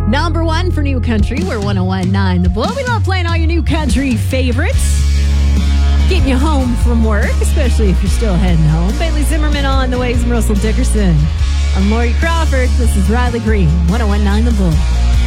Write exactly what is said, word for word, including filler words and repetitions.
Number one for New Country. We're one oh one point nine The Bull. We love playing all your new country favorites. Getting you home from work, especially if you're still heading home. Bailey Zimmerman on the waves and Russell Dickerson. I'm Lori Crawford. This is Riley Green, one oh one point nine The Bull.